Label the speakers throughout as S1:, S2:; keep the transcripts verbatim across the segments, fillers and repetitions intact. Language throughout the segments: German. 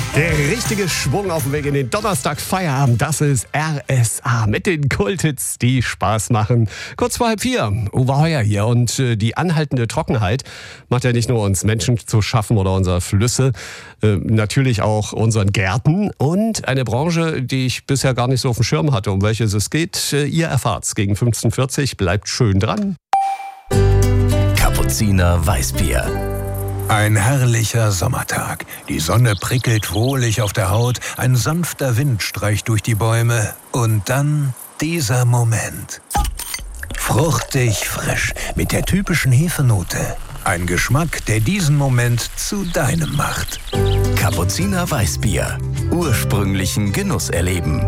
S1: Der richtige Schwung auf dem Weg in den Donnerstag-Feierabend, das ist R S A mit den Kulthits, die Spaß machen. Kurz vor halb vier, Uwe Heuer hier und äh, die anhaltende Trockenheit macht ja nicht nur uns Menschen zu schaffen oder unsere Flüsse, äh, natürlich auch unseren Gärten und eine Branche, die ich bisher gar nicht so auf dem Schirm hatte, um welches es geht. Äh, ihr erfahrt's gegen fünfzehn Uhr vierzig, bleibt schön dran.
S2: Kapuziner Weißbier.
S3: Ein herrlicher Sommertag. Die Sonne prickelt wohlig auf der Haut, ein sanfter Wind streicht durch die Bäume und dann dieser Moment. Fruchtig frisch, mit der typischen Hefenote. Ein Geschmack, der diesen Moment zu deinem macht.
S2: Kapuziner Weißbier. Ursprünglichen Genuss erleben.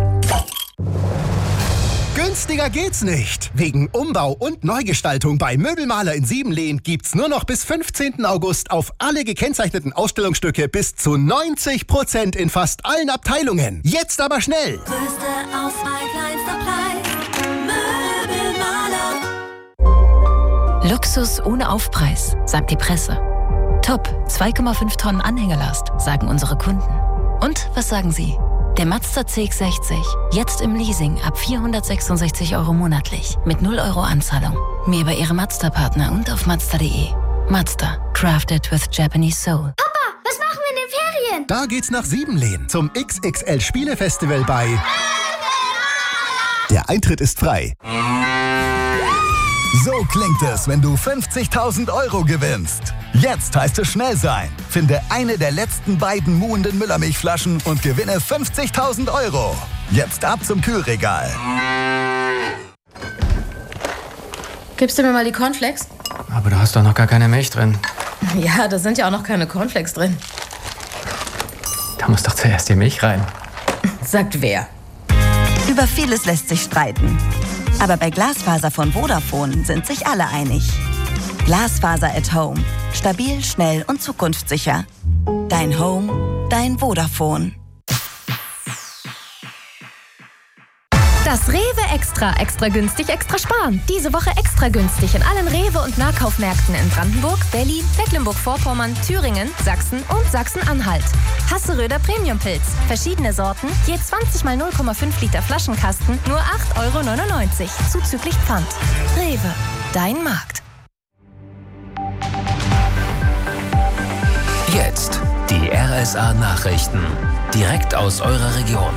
S4: Günstiger geht's nicht. Wegen Umbau und Neugestaltung bei Möbelmaler in Siebenlehn gibt's nur noch bis fünfzehnten August auf alle gekennzeichneten Ausstellungsstücke bis zu neunzig Prozent in fast allen Abteilungen. Jetzt aber schnell!
S5: Größte Auswahl, kleinster Preis. Möbelmaler.
S6: Luxus ohne Aufpreis, sagt die Presse. Top, zwei Komma fünf Tonnen Anhängelast, sagen unsere Kunden. Und was sagen Sie? Der Mazda C X sechzig, jetzt im Leasing ab vierhundertsechsundsechzig Euro monatlich mit null Euro Anzahlung. Mehr bei Ihrem Mazda-Partner und auf mazda punkt de. Mazda, crafted with Japanese soul.
S5: Papa, was machen wir in den Ferien?
S4: Da geht's nach Siebenlehn zum X X L-Spielefestival bei... Der Eintritt ist frei.
S7: So klingt es, wenn du fünfzigtausend Euro gewinnst. Jetzt heißt es schnell sein. Finde eine der letzten beiden muhenden Müllermilchflaschen und gewinne fünfzigtausend Euro. Jetzt ab zum Kühlregal.
S8: Gibst du mir mal die Cornflakes?
S9: Aber du hast doch noch gar keine Milch drin.
S8: Ja, da sind ja auch noch keine Cornflakes drin.
S9: Da muss doch zuerst die Milch rein.
S8: Sagt wer?
S10: Über vieles lässt sich streiten. Aber bei Glasfaser von Vodafone sind sich alle einig. Glasfaser at Home. Stabil, schnell und zukunftssicher. Dein Home, dein Vodafone.
S11: Das Rewe Extra. Extra günstig, extra sparen. Diese Woche extra günstig in allen Rewe- und Nahkaufmärkten in Brandenburg, Berlin, Mecklenburg-Vorpommern, Thüringen, Sachsen und Sachsen-Anhalt. Hasseröder Premiumpilz. Verschiedene Sorten, je zwanzig mal null Komma fünf Liter Flaschenkasten, nur acht Euro neunundneunzig. Zuzüglich Pfand. Rewe. Dein Markt.
S2: Jetzt die R S A-Nachrichten. Direkt aus eurer Region.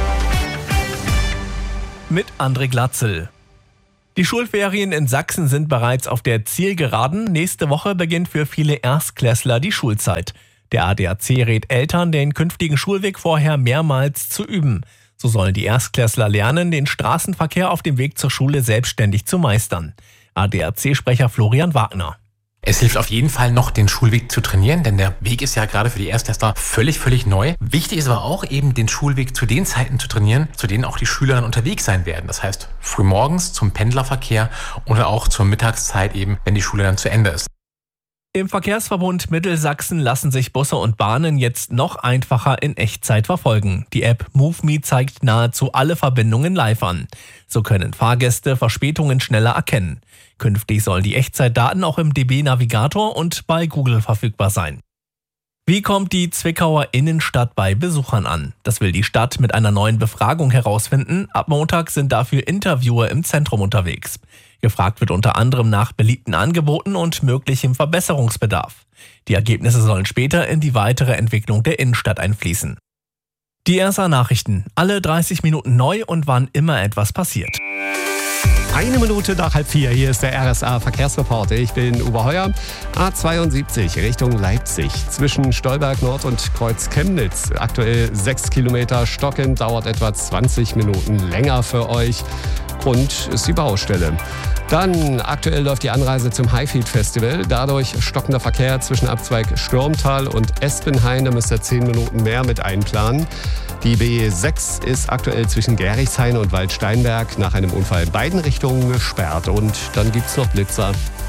S12: Mit André Glatzel. Die Schulferien in Sachsen sind bereits auf der Zielgeraden. Nächste Woche beginnt für viele Erstklässler die Schulzeit. Der A D A C rät Eltern, den künftigen Schulweg vorher mehrmals zu üben. So sollen die Erstklässler lernen, den Straßenverkehr auf dem Weg zur Schule selbstständig zu meistern. A D A C-Sprecher Florian Wagner.
S13: Es hilft auf jeden Fall noch, den Schulweg zu trainieren, denn der Weg ist ja gerade für die Erstklässler völlig, völlig neu. Wichtig ist aber auch eben, den Schulweg zu den Zeiten zu trainieren, zu denen auch die Schüler dann unterwegs sein werden. Das heißt, frühmorgens zum Pendlerverkehr oder auch zur Mittagszeit eben, wenn die Schule dann zu Ende ist.
S12: Im Verkehrsverbund Mittelsachsen lassen sich Busse und Bahnen jetzt noch einfacher in Echtzeit verfolgen. Die App MoveMe zeigt nahezu alle Verbindungen live an. So können Fahrgäste Verspätungen schneller erkennen. Künftig sollen die Echtzeitdaten auch im D B-Navigator und bei Google verfügbar sein. Wie kommt die Zwickauer Innenstadt bei Besuchern an? Das will die Stadt mit einer neuen Befragung herausfinden. Ab Montag sind dafür Interviewer im Zentrum unterwegs. Gefragt wird unter anderem nach beliebten Angeboten und möglichem Verbesserungsbedarf. Die Ergebnisse sollen später in die weitere Entwicklung der Innenstadt einfließen. Die R S A-Nachrichten. Alle dreißig Minuten neu und wann immer etwas passiert.
S1: Eine Minute nach halb vier, hier ist der R S A-Verkehrsreporter. Ich bin Uwe Heuer. A zweiundsiebzig Richtung Leipzig. Zwischen Stolberg Nord und Kreuz Chemnitz. Aktuell sechs Kilometer stockend, dauert etwa zwanzig Minuten länger für euch. Grund ist die Baustelle. Dann aktuell läuft die Anreise zum Highfield Festival. Dadurch stockender Verkehr zwischen Abzweig Stürmtal und Espenhain. Da müsst ihr zehn Minuten mehr mit einplanen. Die B sechs ist aktuell zwischen Gerichshain und Waldsteinberg nach einem Unfall in beiden Richtungen gesperrt. Und dann gibt's noch Blitzer.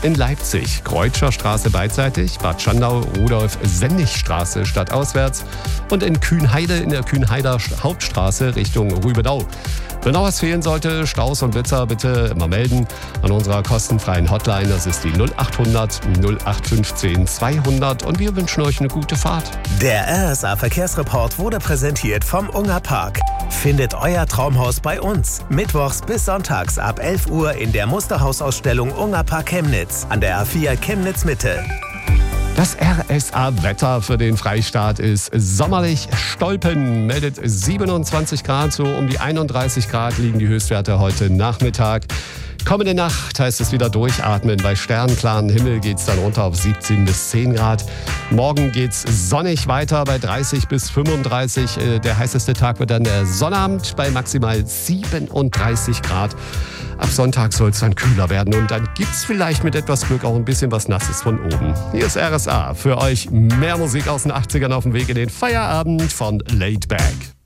S1: in Leipzig. Kreutscher Straße beidseitig, Bad Schandau, Rudolf-Sennig-Straße stadtauswärts und in Kühnheide in der Kühnheider Hauptstraße Richtung Rübenau. Wenn noch was fehlen sollte, Staus und Blitzer, bitte immer melden an unserer kostenfreien Hotline. Das ist die null acht hundert null acht fünfzehn zweihundert und wir wünschen euch eine gute Fahrt.
S14: Der R S A Verkehrsreport wurde präsentiert vom Unger Park. Findet euer Traumhaus bei uns. Mittwochs bis sonntags ab elf Uhr in der Musterhausausstellung Unger Park Chemnitz an der A vier Chemnitz Mitte.
S1: Das R S A-Wetter für den Freistaat ist sommerlich. Stolpen meldet siebenundzwanzig Grad, so um die einunddreißig Grad liegen die Höchstwerte heute Nachmittag. Kommende Nacht heißt es wieder durchatmen. Bei sternklaren Himmel geht es dann runter auf siebzehn bis zehn Grad. Morgen geht es sonnig weiter bei dreißig bis fünfunddreißig. Der heißeste Tag wird dann der Sonnabend bei maximal siebenunddreißig Grad. Ab Sonntag soll es dann kühler werden und dann gibt es vielleicht mit etwas Glück auch ein bisschen was Nasses von oben. Hier ist R S A. Für euch mehr Musik aus den achtzigern auf dem Weg in den Feierabend von Laid Back.